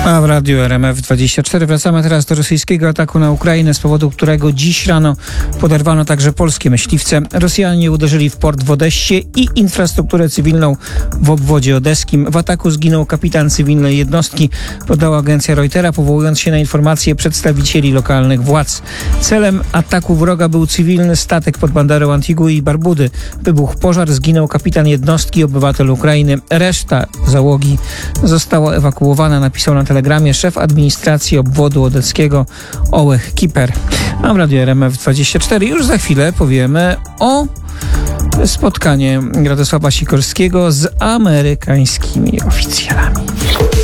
A w radiu RMF24 wracamy teraz do rosyjskiego ataku na Ukrainę, z powodu którego dziś rano poderwano także polskie myśliwce. Rosjanie uderzyli w port w Odessie i infrastrukturę cywilną w obwodzie odeskim. W ataku zginął kapitan cywilnej jednostki, podała agencja Reutera, powołując się na informacje przedstawicieli lokalnych władz. Celem ataku wroga był cywilny statek pod banderą Antigui i Barbudy. Wybuchł pożar, zginął kapitan jednostki, obywatel Ukrainy. Reszta załogi została ewakuowana, napisał na telegramie szef administracji obwodu odeckiego Ołeh Kiper. A w radiu RMF24 już za chwilę powiemy o spotkaniu Radosława Sikorskiego z amerykańskimi oficjalami.